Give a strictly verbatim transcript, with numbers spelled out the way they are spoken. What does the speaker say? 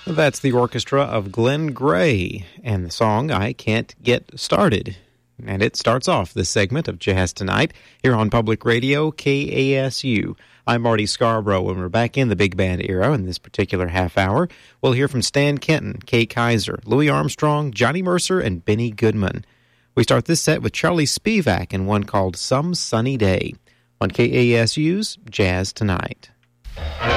That's the orchestra of Glenn Gray and the song I Can't Get Started. And it starts off this segment of Jazz Tonight here on Public Radio K A S U. I'm Marty Scarborough, and we're back in the big band era in this particular half hour. We'll hear from Stan Kenton, Kay Kaiser, Louis Armstrong, Johnny Mercer, and Benny Goodman. We start this set with Charlie Spivak and one called Some Sunny Day on K A S U's Jazz Tonight.